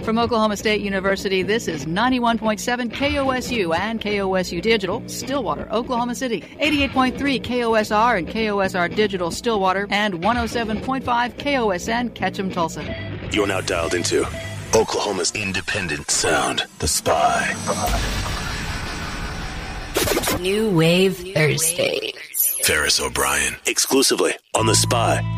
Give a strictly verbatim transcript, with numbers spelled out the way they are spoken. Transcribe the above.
From Oklahoma State University, this is ninety-one point seven K O S U and K O S U Digital, Stillwater, Oklahoma City. eighty-eight point three K O S R and K O S R Digital, Stillwater. And one oh seven point five K O S N, Ketchum, Tulsa. You're now dialed into Oklahoma's independent sound, The Spy. New Wave Thursdays. Ferris O'Brien, exclusively on The Spy.